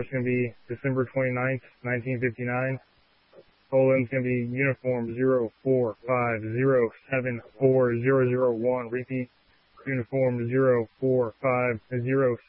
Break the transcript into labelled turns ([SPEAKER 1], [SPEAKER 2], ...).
[SPEAKER 1] Numbers going to be December 29th, 1959. Poland's going to be uniform 0450740001. Repeat, uniform 0450740001.